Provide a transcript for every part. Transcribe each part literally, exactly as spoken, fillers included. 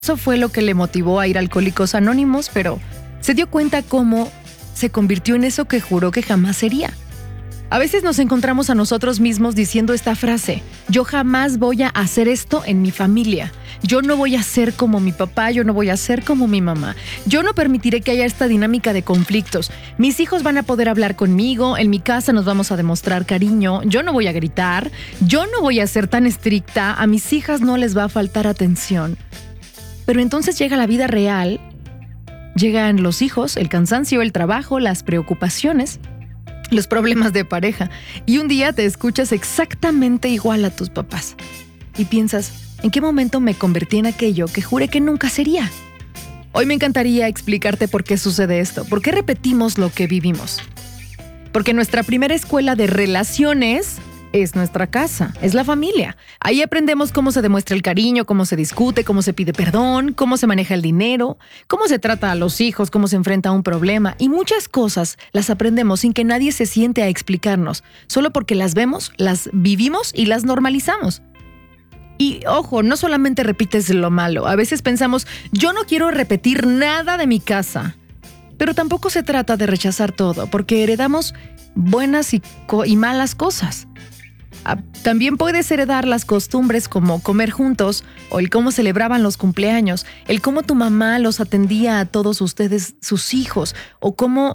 Eso fue lo que le motivó a ir a Alcohólicos Anónimos, pero se dio cuenta cómo se convirtió en eso que juró que jamás sería. A veces nos encontramos a nosotros mismos diciendo esta frase: yo jamás voy a hacer esto en mi familia. Yo no voy a ser como mi papá, yo no voy a ser como mi mamá. Yo no permitiré que haya esta dinámica de conflictos. Mis hijos van a poder hablar conmigo, en mi casa nos vamos a demostrar cariño, yo no voy a gritar, yo no voy a ser tan estricta, a mis hijas no les va a faltar atención. Pero entonces llega la vida real, llegan los hijos, el cansancio, el trabajo, las preocupaciones, los problemas de pareja, y un día te escuchas exactamente igual a tus papás y piensas: ¿en qué momento me convertí en aquello que juré que nunca sería? Hoy me encantaría explicarte por qué sucede esto, por qué repetimos lo que vivimos. Porque nuestra primera escuela de relaciones es nuestra casa, es la familia. Ahí aprendemos cómo se demuestra el cariño, cómo se discute, cómo se pide perdón, cómo se maneja el dinero, cómo se trata a los hijos, cómo se enfrenta a un problema. Y muchas cosas las aprendemos sin que nadie se siente a explicarnos, solo porque las vemos, las vivimos y las normalizamos. Y ojo, no solamente repites lo malo. A veces pensamos: yo no quiero repetir nada de mi casa. Pero tampoco se trata de rechazar todo, porque heredamos buenas y, co- y malas cosas. Ah, también puedes heredar las costumbres como comer juntos, o el cómo celebraban los cumpleaños, el cómo tu mamá los atendía a todos ustedes, sus hijos, o cómo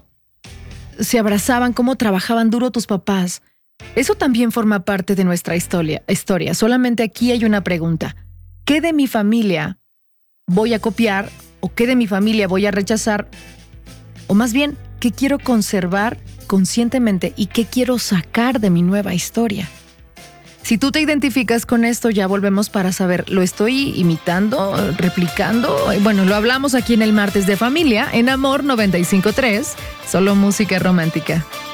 se abrazaban, cómo trabajaban duro tus papás. Eso también forma parte de nuestra historia. historia. Solamente aquí hay una pregunta: ¿qué de mi familia voy a copiar o qué de mi familia voy a rechazar? O más bien, ¿qué quiero conservar conscientemente y qué quiero sacar de mi nueva historia? Si tú te identificas con esto, ya volvemos para saber: ¿lo estoy imitando, replicando? Bueno, lo hablamos aquí en el Martes de Familia, en Amor noventa y cinco punto tres, solo música romántica.